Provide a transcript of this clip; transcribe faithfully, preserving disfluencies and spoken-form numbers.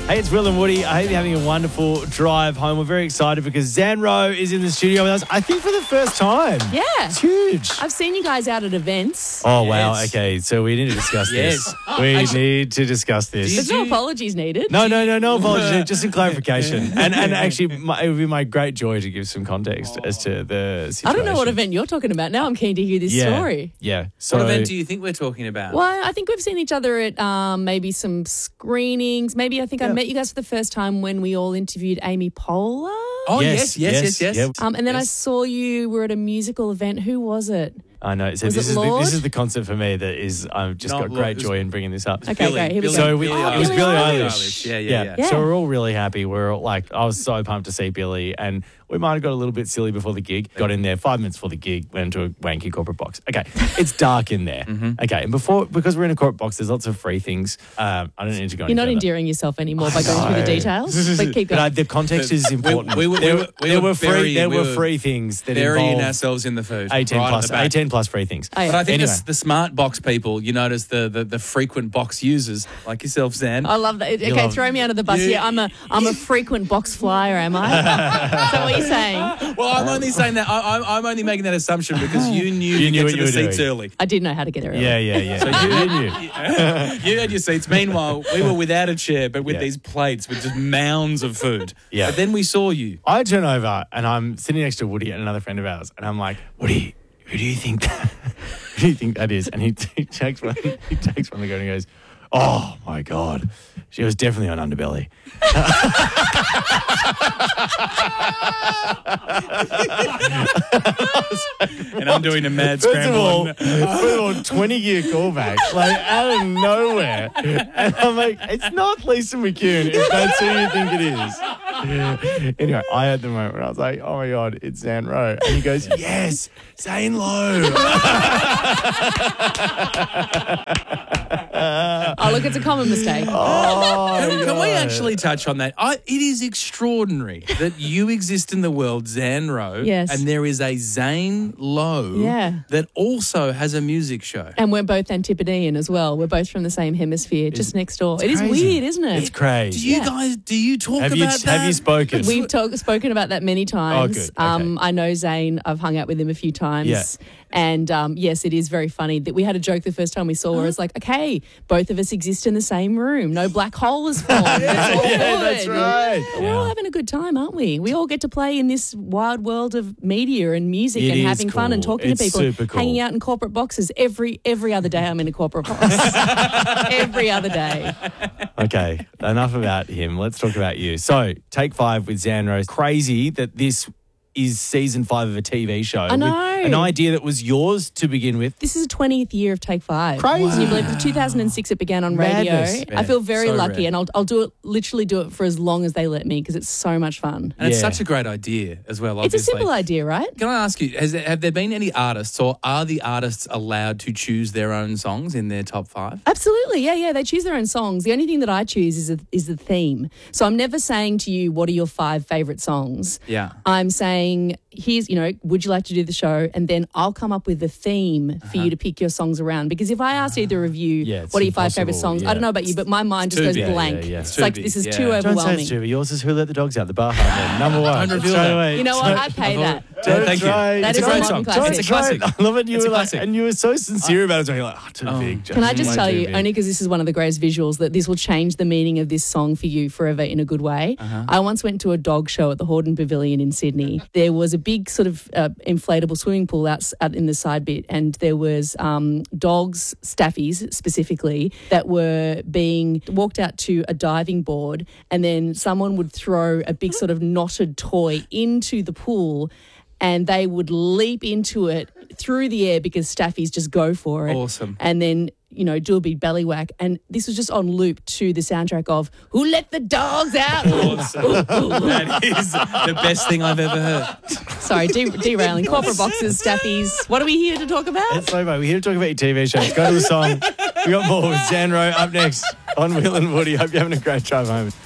Hey, it's Will and Woody. I hope you're having a wonderful drive home. We're very excited because Zanro is in the studio with us, I think for the first time. Yeah. It's huge. I've seen you guys out at events. Oh, wow. Yes. Okay, so we need to discuss Yes. this. We Actually- need to discuss this. There's no apologies needed. No, no, no, no apology. Just some clarification. And and actually, my, it would be my great joy to give some context as to the situation. I don't know what event you're talking about. Now I'm keen to hear this yeah. story. Yeah. So, What event do you think we're talking about? Well, I think we've seen each other at um, maybe some screenings. Maybe I think I met you guys for the first time when we all interviewed Amy Poehler. Oh, Yes, yes, yes, yes, yes, yes. yeah. Um, and then I Yes. saw you were at a musical event. Who was it? I know. So Was this it is the, Lord? this is the concept for me that is I've just Not got Lord, great it was- joy in bringing this up. Okay, Billie- great. Here we Billie- go. So we, Billie it was Eilish. Billie Billie Eilish. Eilish. Yeah, yeah, yeah. Yeah. So we're all really happy. We're all like, I was so pumped to see Billy, and we might have got a little bit silly before the gig. Got in there five minutes before the gig, went into a wanky corporate box. Okay, it's dark in there. Okay, and before because we're in a corporate box, there's lots of free things. Um, I don't need to go. You're any not further. endearing yourself anymore by going through the details. But keep But uh, going. the context is important. we were- there we were- we there were were free. very- there we were were free things that Burying involved ourselves in the food. eighteen right at plus the back. eighteen plus free things. Oh, yeah. But I think Anyway. the, the smart box people, you notice the, the, the frequent box users like yourself, Zan. I love that. Okay, love- throw me under the bus. You- yeah, I'm a I'm a frequent box flyer, am I? Is that what you're saying? Well, I'm only saying that. I, I'm, I'm only making that assumption because you knew You to knew get what to you the were seats doing. early. I did know how to get there early. Yeah, yeah, yeah. So you, you knew. You had your seats. Meanwhile, we were without a chair, but with Yeah. these plates with just mounds of food. Yeah. But then we saw you. I turn over and I'm sitting next to Woody and another friend of ours, and I'm like, Woody, who do you think that, who do you think that is? And he, he takes one, he takes one of the go and he goes, oh my God, she was definitely on Underbelly. And I'm doing a mad First of scramble. all, on- first of all, twenty year callback, like out of nowhere. And I'm like, it's not Lisa McCune if that's who you think it is. Anyway, I had the moment where I was like, oh my God, it's Zan Rowe. And he goes, yes, Zane Lowe. Oh, look, it's a common mistake. Oh, Can, can we God. actually touch on that? I, it is extraordinary that you exist in the world, Zan Rowe, Yes. and there is a Zane Lowe Yeah. that also has a music show. And we're both Antipodean as well. We're both from the same hemisphere, just next door. It is crazy. weird, isn't it? It's crazy. Do you Yeah. guys, do you talk Have about you, that? have you spoken? We've talk, spoken about that many times. Oh, good. Um, Okay. I know Zane. I've hung out with him a few times. Yeah. And um, yes, it is very funny that we had a joke the first time we saw where it's like, okay, both of us exist in the same room. No black hole is formed. It's all yeah, good. that's right. We're all having a good time, aren't we? We all get to play in this wild world of media and music It and is having fun and cool. talking It's to people, super cool. hanging out in corporate boxes. Every every other day I'm in a corporate box. Every other day. Okay, enough about him. Let's talk about you. So, Take Five with Zan Rose. Crazy that this is season five of a T V show. I know. With an idea that was yours to begin with. This is the twentieth year of Take Five. Crazy. Can you believe it? two thousand six it began on radio. Madness. I feel very So lucky rare. and I'll, I'll do it, literally do it for as long as they let me because it's so much fun. And it's Yeah. such a great idea as well, It's a obviously. simple idea, right? Can I ask you, has there, have there been any artists or are the artists allowed to choose their own songs in their top five? Absolutely, yeah, yeah. They choose their own songs. The only thing that I choose is a, is the theme. So I'm never saying to you, "What are your five favorite songs?" Yeah. I'm saying, "Here's, you know, would you like to do the show?" And then I'll come up with the theme for you to pick your songs around. Because if I asked either of you, Yeah, it's "What are your five favorite impossible, songs?" yeah. I don't know about you, but my mind It's just too goes big. blank. Yeah, yeah, yeah. It's Too like big, this is yeah. too Don't Don't say overwhelming. it's true. Yours is Who Let the Dogs Out, the Bar Heartland. Number one. Don't reveal Straight that. away. You know what? I pay that. Don't Thank you. try. That It's is a a great modern song. classic. It's a classic. I love it. You It's were a like, classic. and you were so sincere about it. So you're like, oh, too Oh. big. Can I just Way tell too you, big. only because this is one of the greatest visuals, that this will change the meaning of this song for you forever in a good way. Uh-huh. I once went to a dog show at the Hordern Pavilion in Sydney. There was a big sort of uh, inflatable swimming pool out, out in the side bit, and there was um, dogs, staffies specifically, that were being walked out to a diving board, and then someone would throw a big sort of knotted toy into the pool, and they would leap into it through the air because staffies just go for it. Awesome. And then, you know, do a big belly whack. And this was just on loop to the soundtrack of Who Let the Dogs Out? Awesome. That is the best thing I've ever heard. Sorry, de- derailing. Corporate boxes, staffies. What are we here to talk about? It's so bad. We're here to talk about your T V shows. Go to the song. We got more with Zan Rowe up next on Will and Woody. Hope you're having a great drive home.